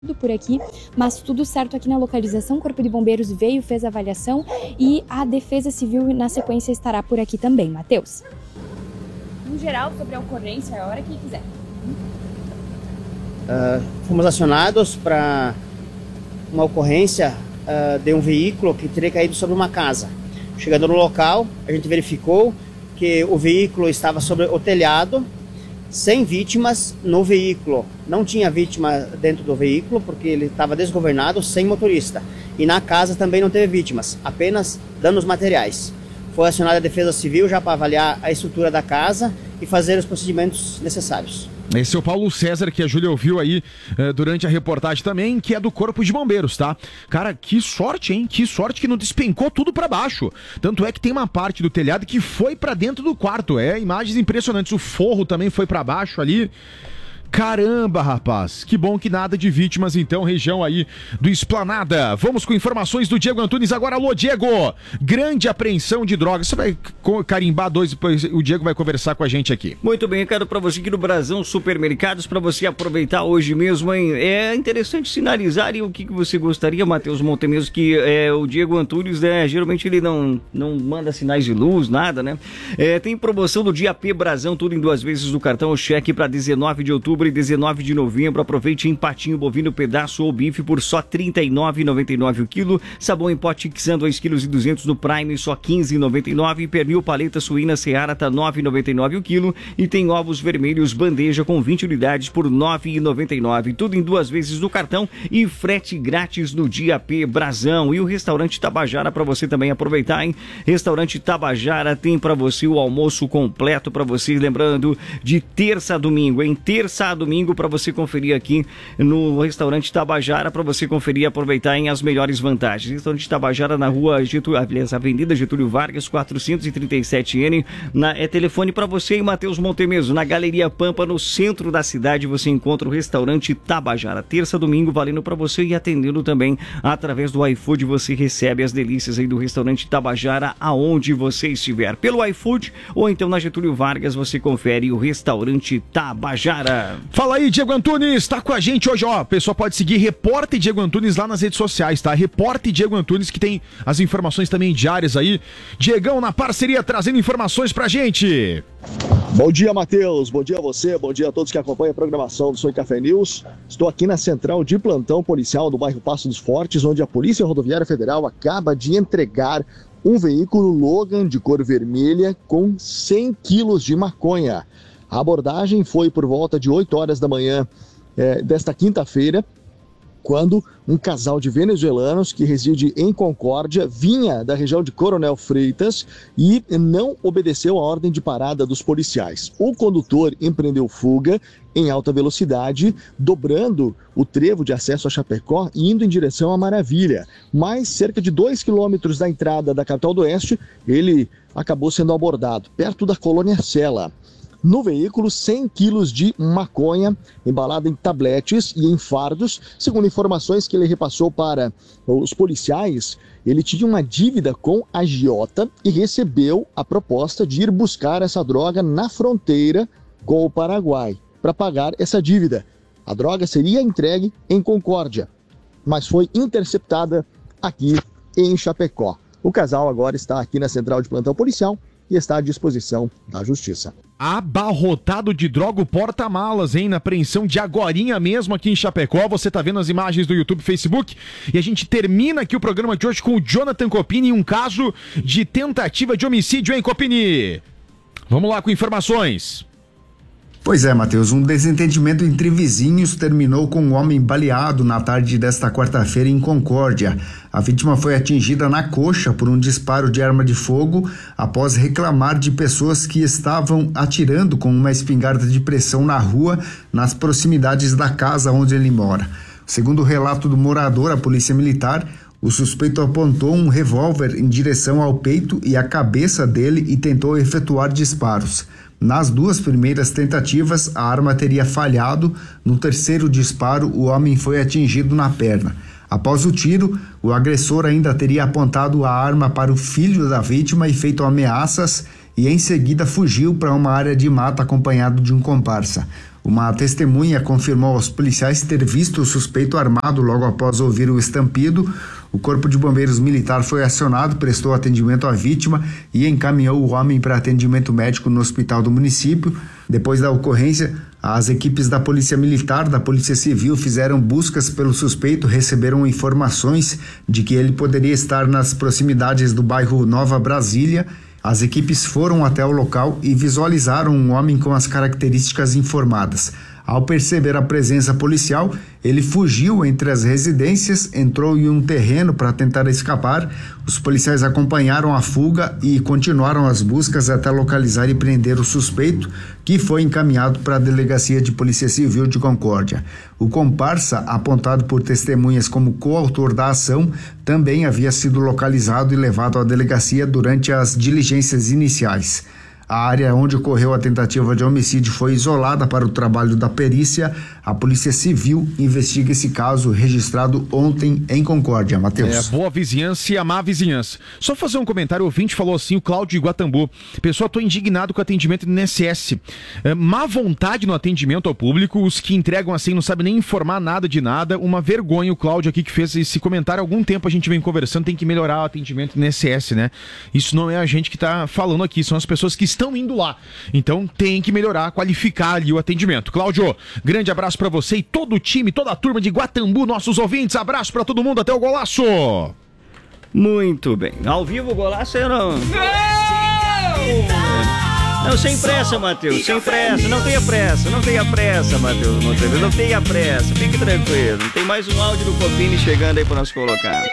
Tudo por aqui, mas tudo certo aqui na localização. O Corpo de Bombeiros veio, fez a avaliação e a Defesa Civil na sequência estará por aqui também. Matheus. Em geral, sobre a ocorrência, a hora que quiser. Fomos acionados para uma ocorrência de um veículo que teria caído sobre uma casa. Chegando no local, a gente verificou que o veículo estava sobre o telhado, sem vítimas no veículo. Não tinha vítima dentro do veículo, porque ele estava desgovernado, sem motorista. E na casa também não teve vítimas, apenas danos materiais. Foi acionada a Defesa Civil já para avaliar a estrutura da casa e fazer os procedimentos necessários. Esse é o Paulo César, que a Júlia ouviu aí durante a reportagem também, que é do Corpo de Bombeiros, tá? Cara, que sorte, hein? Que sorte que não despencou tudo pra baixo. Tanto é que tem uma parte do telhado que foi pra dentro do quarto. Imagens impressionantes. O forro também foi pra baixo ali. Caramba, rapaz, que bom que nada de vítimas então, região aí do Esplanada. Vamos com informações do Diego Antunes agora. Alô, Diego, grande apreensão de drogas. Você vai carimbar dois, depois o Diego vai conversar com a gente aqui. Muito bem, quero para você aqui no Brasão Supermercados, para você aproveitar hoje mesmo, hein? É interessante sinalizar o que você gostaria, Matheus Montemeso, que o Diego Antunes, né, geralmente ele não manda sinais de luz, nada, né? Tem promoção do Dia P Brasão, tudo em 2 vezes no cartão cheque para 19 de outubro e 19 de novembro. Aproveite em patinho bovino, pedaço ou bife por só R$ 39,99 o quilo. Sabão em pote Xan 2,2 kg no Prime, só R$ 15,99. Pernil paleta suína Seara tá R$ 9,99 o quilo. E tem ovos vermelhos bandeja com 20 unidades por R$ 9,99. Tudo em 2 vezes no cartão e frete grátis no Dia P Brasão. E o restaurante Tabajara para você também aproveitar, hein? Restaurante Tabajara tem para você o almoço completo para você, lembrando, de terça a domingo, em terça a domingo, para você conferir aqui no restaurante Tabajara, para você conferir e aproveitar em as melhores vantagens. Restaurante Tabajara na rua Getúlio, Avenida Getúlio Vargas, 437N. Telefone para você e Matheus Montemeso, na Galeria Pampa, no centro da cidade, você encontra o restaurante Tabajara. Terça, domingo, valendo para você e atendendo também através do iFood. Você recebe as delícias aí do restaurante Tabajara aonde você estiver. Pelo iFood ou então na Getúlio Vargas, você confere o restaurante Tabajara. Fala aí, Diego Antunes, tá com a gente hoje, ó. O pessoal pode seguir Repórter Diego Antunes lá nas redes sociais, tá? Repórter Diego Antunes, que tem as informações também diárias aí. Diegão na parceria, trazendo informações pra gente. Bom dia, Matheus. Bom dia a você, bom dia a todos que acompanham a programação do Sonho Café News. Estou aqui na central de plantão policial do bairro Passo dos Fortes, onde a Polícia Rodoviária Federal acaba de entregar um veículo Logan de cor vermelha com 100 quilos de maconha. A abordagem foi por volta de 8 horas da manhã desta quinta-feira, quando um casal de venezuelanos que reside em Concórdia vinha da região de Coronel Freitas e não obedeceu a ordem de parada dos policiais. O condutor empreendeu fuga em alta velocidade, dobrando o trevo de acesso a Chapecó e indo em direção a Maravilha. Mas cerca de 2 quilômetros da entrada da capital do Oeste, ele acabou sendo abordado, perto da colônia Sela. No veículo, 100 quilos de maconha, embalada em tabletes e em fardos. Segundo informações que ele repassou para os policiais, ele tinha uma dívida com a agiota e recebeu a proposta de ir buscar essa droga na fronteira com o Paraguai para pagar essa dívida. A droga seria entregue em Concórdia, mas foi interceptada aqui em Chapecó. O casal agora está aqui na central de plantão policial e está à disposição da Justiça. Abarrotado de droga o porta-malas, hein? Na apreensão de agorinha mesmo aqui em Chapecó. Você tá vendo as imagens do YouTube e Facebook. E a gente termina aqui o programa de hoje com o Jonathan Copini em um caso de tentativa de homicídio, hein, Copini? Vamos lá com informações. Pois é, Matheus, um desentendimento entre vizinhos terminou com um homem baleado na tarde desta quarta-feira em Concórdia. A vítima foi atingida na coxa por um disparo de arma de fogo após reclamar de pessoas que estavam atirando com uma espingarda de pressão na rua, nas proximidades da casa onde ele mora. Segundo o relato do morador, a polícia militar, o suspeito apontou um revólver em direção ao peito e à cabeça dele e tentou efetuar disparos. Nas 2 primeiras tentativas, a arma teria falhado. No terceiro disparo, o homem foi atingido na perna. Após o tiro, o agressor ainda teria apontado a arma para o filho da vítima e feito ameaças e em seguida fugiu para uma área de mata acompanhado de um comparsa. Uma testemunha confirmou aos policiais ter visto o suspeito armado logo após ouvir o estampido. O Corpo de Bombeiros Militar foi acionado, prestou atendimento à vítima e encaminhou o homem para atendimento médico no hospital do município. Depois da ocorrência, as equipes da Polícia Militar, da Polícia Civil fizeram buscas pelo suspeito, receberam informações de que ele poderia estar nas proximidades do bairro Nova Brasília. As equipes foram até o local e visualizaram um homem com as características informadas. Ao perceber a presença policial, ele fugiu entre as residências, entrou em um terreno para tentar escapar. Os policiais acompanharam a fuga e continuaram as buscas até localizar e prender o suspeito, que foi encaminhado para a Delegacia de Polícia Civil de Concórdia. O comparsa, apontado por testemunhas como coautor da ação, também havia sido localizado e levado à delegacia durante as diligências iniciais. A área onde ocorreu a tentativa de homicídio foi isolada para o trabalho da perícia. A Polícia Civil investiga esse caso registrado ontem em Concórdia. Matheus. Boa vizinhança e amar a vizinhança. Só fazer um comentário, o ouvinte falou assim, o Cláudio de Guatambu. Pessoal, estou indignado com o atendimento do INSS. Má vontade no atendimento ao público, os que entregam assim não sabem nem informar nada de nada. Uma vergonha o Cláudio aqui que fez esse comentário. Há algum tempo a gente vem conversando, tem que melhorar o atendimento do INSS, né? Isso não é a gente que está falando aqui, são as pessoas que estão indo lá. Então tem que melhorar, qualificar ali o atendimento. Cláudio, grande abraço pra você e todo o time, toda a turma de Guatambu, nossos ouvintes. Abraço pra todo mundo, até o golaço! Muito bem. Ao vivo o golaço eu não... Não, sem pressa, Matheus, sem pressa. Não tenha pressa, Matheus Monteiro. Não tenha pressa, fique tranquilo. Tem mais um áudio do Copini chegando aí pra nós colocar.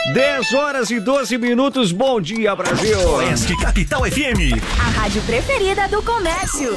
10h12, bom dia, Brasil! Oeste Capital FM, a rádio preferida do comércio.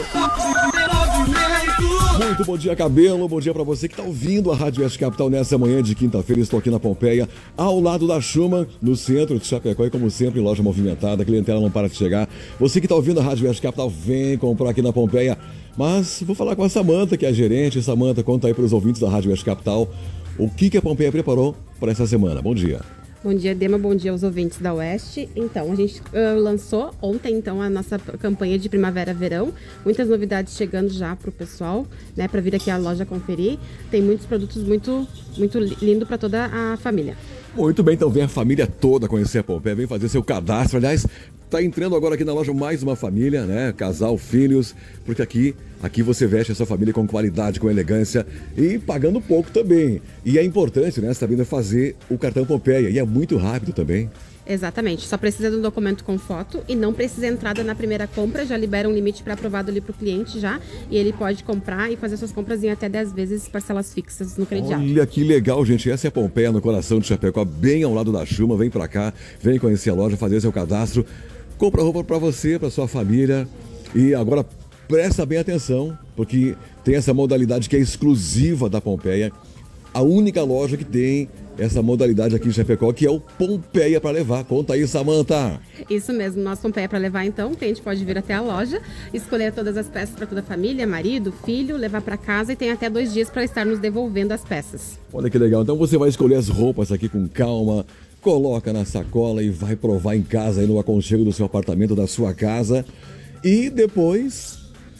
Muito bom dia, Cabelo, bom dia pra você que tá ouvindo a Rádio Oeste Capital nessa manhã de quinta-feira. Estou aqui na Pompeia, ao lado da Schumann, no centro de Chapecó, e como sempre, loja movimentada, a clientela não para de chegar. Você que tá ouvindo a Rádio Oeste Capital, vem comprar aqui na Pompeia. Mas vou falar com a Samanta, que é a gerente. Samanta, conta aí para os ouvintes da Rádio Oeste Capital o que a Pompeia preparou para essa semana. Bom dia. Bom dia, Dema. Bom dia aos ouvintes da Oeste. Então, a gente lançou ontem, então, a nossa campanha de primavera-verão. Muitas novidades chegando já para o pessoal, né, para vir aqui à loja conferir. Tem muitos produtos muito lindo para toda a família. Muito bem, então vem a família toda conhecer a Pompeia, vem fazer seu cadastro. Aliás, tá entrando agora aqui na loja mais uma família, né? Casal, filhos, porque aqui você veste a sua família com qualidade, com elegância e pagando pouco também. E é importante, né, Sabrina, fazer o cartão Pompeia, e é muito rápido também. Exatamente, só precisa de um documento com foto e não precisa entrada na primeira compra, já libera um limite pré-aprovado ali para o cliente já, e ele pode comprar e fazer suas compras em até 10 vezes parcelas fixas no crediário. Olha que legal, gente, essa é a Pompeia no coração de Chapecó, bem ao lado da Schumann. Vem para cá, vem conhecer a loja, fazer seu cadastro, compra roupa para você, para sua família. E agora presta bem atenção, porque tem essa modalidade que é exclusiva da Pompeia, a única loja que tem essa modalidade aqui em Chapecó, que é o Pompeia para levar. Conta aí, Samanta. Isso mesmo, nosso Pompeia para levar, então. O cliente pode vir até a loja, escolher todas as peças para toda a família, marido, filho, levar para casa, e tem até 2 dias para estar nos devolvendo as peças. Olha que legal. Então você vai escolher as roupas aqui com calma, coloca na sacola e vai provar em casa, aí no aconchego do seu apartamento, da sua casa. E depois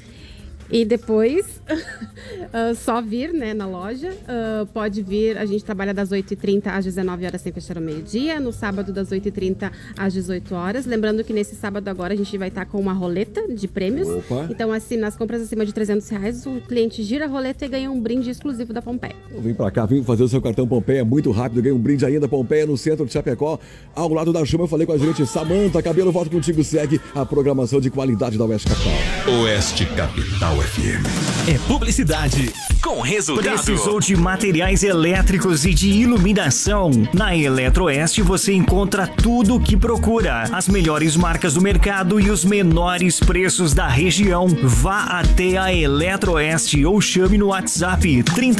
só vir, né, na loja. Pode vir, a gente trabalha das 8h30 às 19 horas sem fechar ao meio-dia, no sábado das 8h30 às 18 horas. Lembrando que nesse sábado agora a gente vai estar com uma roleta de prêmios. Opa. Então, assim, nas compras acima de R$300, o cliente gira a roleta e ganha um brinde exclusivo da Pompeia. Vem pra cá, vem fazer o seu cartão Pompeia muito rápido, ganha um brinde ainda. Pompeia no centro de Chapecó, ao lado da Schumann. Eu falei com a gerente Samanta Cabelo, volto contigo, segue a programação de qualidade da Oeste Capital. Oeste Capital FM. É publicidade com resultado. Precisou de materiais elétricos e de iluminação? Na Eletroeste você encontra tudo o que procura. As melhores marcas do mercado e os menores preços da região. Vá até a Eletroeste ou chame no WhatsApp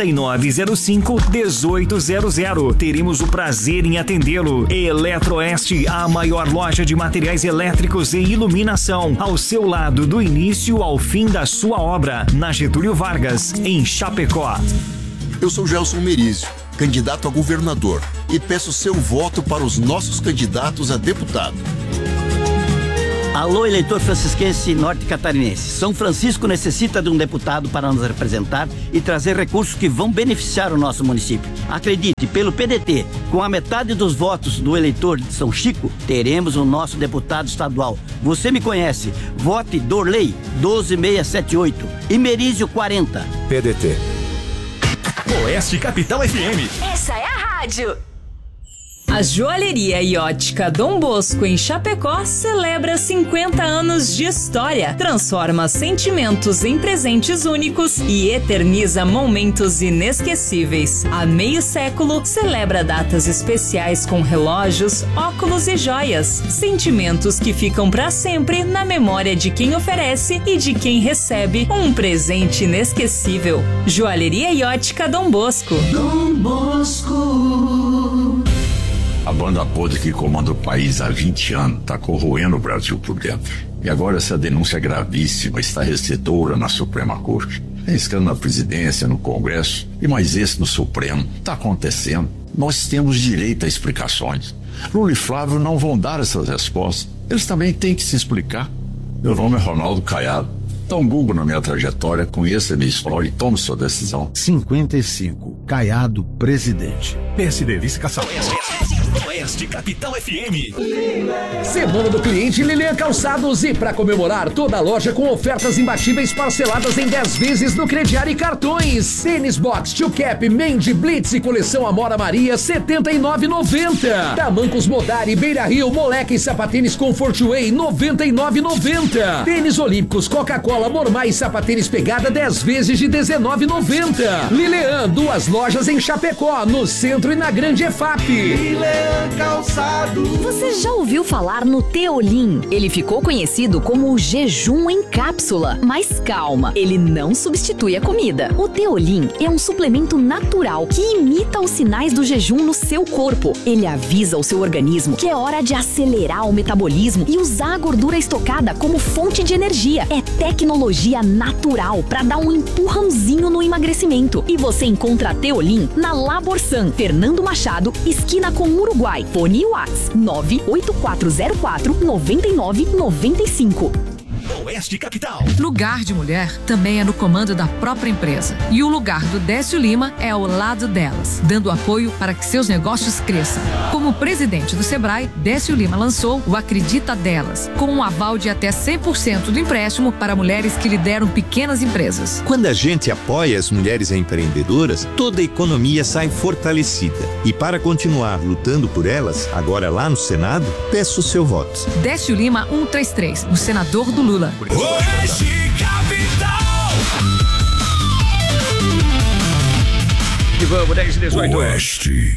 3905-1800. Teremos o prazer em atendê-lo. Eletroeste, a maior loja de materiais elétricos e iluminação. Ao seu lado, do início ao fim da sua obra. Na Getúlio Vargas, em Chapecó. Eu sou Gelson Merizio, candidato a governador, e peço seu voto para os nossos candidatos a deputado. Alô, eleitor francisquense norte catarinense. São Francisco necessita de um deputado para nos representar e trazer recursos que vão beneficiar o nosso município. Acredite, pelo PDT, com a metade dos votos do eleitor de São Chico, teremos o nosso deputado estadual. Você me conhece. Vote Dorley 12678 e Merizio 40. PDT. Oeste Capital FM. Essa é a rádio. A Joalheria e Ótica Dom Bosco em Chapecó celebra 50 anos de história, transforma sentimentos em presentes únicos e eterniza momentos inesquecíveis. Há meio século, celebra datas especiais com relógios, óculos e joias, sentimentos que ficam para sempre na memória de quem oferece e de quem recebe um presente inesquecível. Joalheria e Ótica Dom Bosco. Dom Bosco. A banda podre que comanda o país há 20 anos está corroendo o Brasil por dentro. E agora essa denúncia gravíssima está recedora na Suprema Corte. É escândalo na presidência, no Congresso e mais esse no Supremo. Está acontecendo. Nós temos direito a explicações. Lula e Flávio não vão dar essas respostas. Eles também têm que se explicar. Meu nome é Ronaldo Caiado. Dá um Google na minha trajetória, conheça a minha história e tome sua decisão. 55. Caiado, presidente. PSD Licitação. Oeste Capital FM. Semana do Cliente Lilian Calçados, e para comemorar, toda a loja com ofertas imbatíveis parceladas em 10 vezes no crediário e cartões. Tênis Box, Tio Cap, Mendy, Blitz e coleção Amora Maria, R$ 79,90. Tamancos Modari, Beira Rio, Moleque e Sapatênis Comfort Way, R$ 99,90. Tênis Olímpicos, Coca-Cola, Mormai e Sapatênis Pegada, 10 vezes de R$ 19,90. Lilian, 2 lojas em Chapecó, no centro e na Grande EFAP. Lilian Calçados. Você já ouviu falar no Teolim? Ele ficou conhecido como o jejum em cápsula. Mas calma, ele não substitui a comida. O Teolim é um suplemento natural que imita os sinais do jejum no seu corpo. Ele avisa o seu organismo que é hora de acelerar o metabolismo e usar a gordura estocada como fonte de energia. É tecnologia natural para dar um empurrãozinho no emagrecimento. E você encontra a Teolim na Laborsan, Fernando Machado, esquina com Uruguai. Fone e WhatsApp 98404-9995. Oeste Capital. Lugar de mulher também é no comando da própria empresa. E o lugar do Décio Lima é ao lado delas, dando apoio para que seus negócios cresçam. Como presidente do Sebrae, Décio Lima lançou o Acredita Delas, com um aval de até 100% do empréstimo para mulheres que lideram pequenas empresas. Quando a gente apoia as mulheres empreendedoras, toda a economia sai fortalecida. E para continuar lutando por elas, agora lá no Senado, peço o seu voto. Décio Lima 133, o senador do Lula. Oeste Capital. E vamos, 10 e 18. Oeste